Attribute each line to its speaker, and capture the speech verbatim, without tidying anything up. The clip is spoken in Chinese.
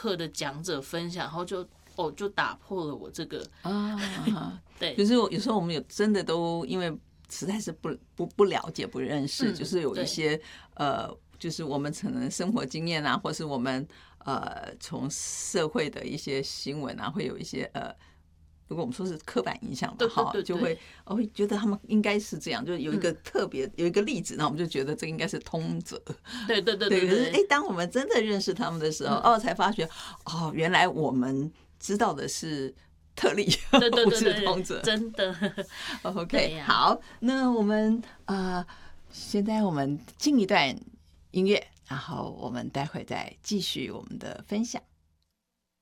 Speaker 1: 课的讲者分享，然后就哦就打破了我这个
Speaker 2: 啊，
Speaker 1: 对，
Speaker 2: 就是有时候我们有真的都因为实在是不不不了解不认识，
Speaker 1: 嗯
Speaker 2: 就是有一些呃，就是我们可能生活经验啊，或是我们呃从社会的一些新闻啊，会有一些呃。如果我们说是刻板印象吧，哈，就会哦会觉得他们应该是这样，就有一个特别、嗯、有一个例子，那我们就觉得这应该是通则。
Speaker 1: 对对对对对。
Speaker 2: 可是哎，当我们真的认识他们的时候，嗯、哦，才发觉哦，原来我们知道的是特例，
Speaker 1: 对对对对，
Speaker 2: 不是通则，
Speaker 1: 真的。
Speaker 2: OK，、啊、好，那我们呃，现在我们进一段音乐，然后我们待会再继续我们的分享。